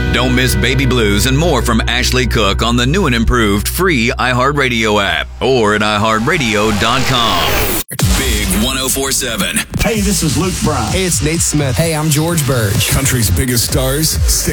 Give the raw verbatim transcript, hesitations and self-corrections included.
Don't miss Baby Blues and more from Ashley Cook on the new and improved free iHeartRadio app or at i heart radio dot com. Big one oh four seven. Hey, this is Luke Bryan. Hey, it's Nate Smith. Hey, I'm George Burge. Country's biggest stars.